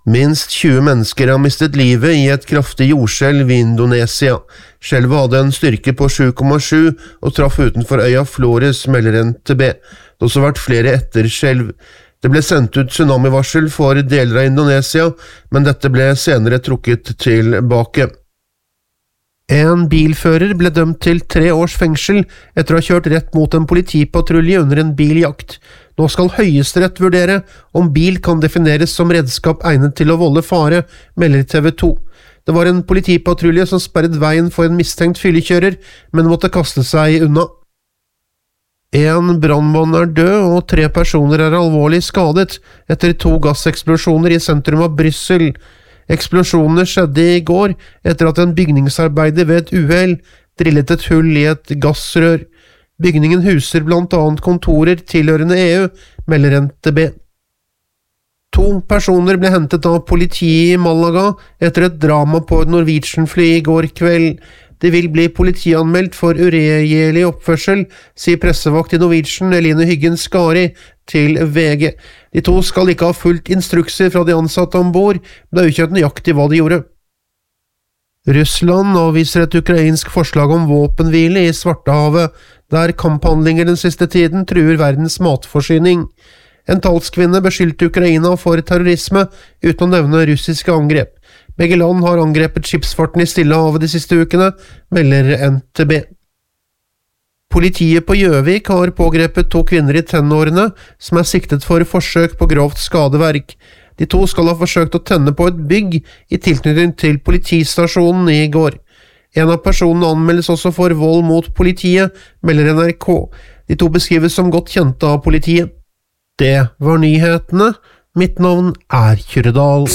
Minst 20 mennesker har mistet livet i et kraftig jordskjelv i Indonesia. Skjelvet hadde en styrke på 7,7 og traff utenfor øya Flores, melder NTB. Det har også vært flere etterskjelv. Det ble sendt ut tsunamivarsel for deler av Indonesia, men dette ble senere trukket tilbake. En bilfører ble dømt til 3 års fengsel etter å ha kjørt rett mot en politipatrulje under en biljakt. Nå skal Høyesterett vurdere om bil kan defineres som redskap egnet til å volde fare, melder TV 2. Det var en politipatrulje som sperret veien for en mistenkt fyllekjører, men måtte kaste seg unna. En brannmann er død, og 3 personer er alvorlig skadet etter 2 gasseksplosjoner i sentrum av Brussel. Eksplosjonene skjedde i går etter at en bygningsarbeider ved et uhell drillet et hull i et gassrør. Bygningen huser blant annet kontorer tilhørende EU, melder NTB. 2 personer ble hentet av politiet i Malaga etter et drama på et Norwegian-fly i går kveld. De vil bli politianmeldt for uregjerlig oppførsel, sier pressevakt i Norwegian Eline Hyggen Skari til VG. De 2 skal ikke ha fulgt instrukser fra de ansatte ombord, men det er ukjent nøyaktig hva de gjorde. Russland avviser et ukrainsk forslag om våpenhvile i Svartehavet, der kamphandlinger den siste tiden truer verdens matforsyning. En talskvinne beskyldte Ukraina for terrorisme uten å nevne russiske angrep. Begge land har angrepet skipsfarten i Stillehavet de siste ukene, melder NTB. Politiet på Gjøvik har pågrepet 2 kvinner i tenårene som er siktet for forsøk på grovt skadeverk. De 2 skal ha forsøkt å tenne på et bygg i tilknytning til politistasjonen i går. En av personene anmeldes også for vold mot politiet, melder NRK. De 2 beskrives som godt kjente av politiet. Det var nyhetene. Mitt navn er Kyrre Dahl.